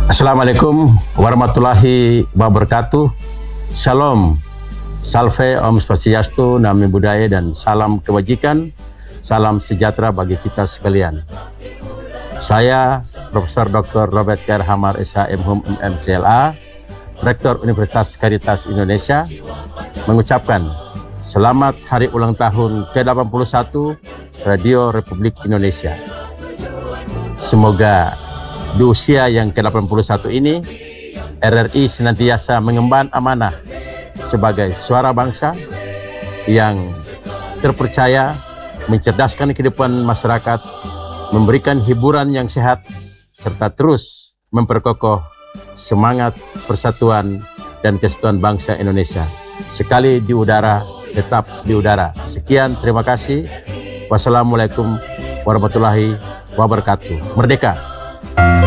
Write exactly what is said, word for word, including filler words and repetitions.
Assalamualaikum warahmatullahi wabarakatuh. Shalom, salve, om swastiastu, namo buddhaya, dan salam kebajikan, salam sejahtera bagi kita sekalian. Saya Profesor Doktor Robert K R Hamar, S H M Hum M M C L A, Rektor Universitas Caritas Indonesia, mengucapkan selamat hari ulang tahun ke delapan puluh satu Radio Republik Indonesia. Semoga di usia yang ke delapan puluh satu ini, R R I senantiasa mengemban amanah sebagai suara bangsa yang terpercaya, mencerdaskan kehidupan masyarakat, memberikan hiburan yang sehat, serta terus memperkokoh semangat persatuan dan kesatuan bangsa Indonesia. Sekali di udara, tetap di udara. Sekian, terima kasih. Wassalamualaikum warahmatullahi wabarakatuh. Merdeka!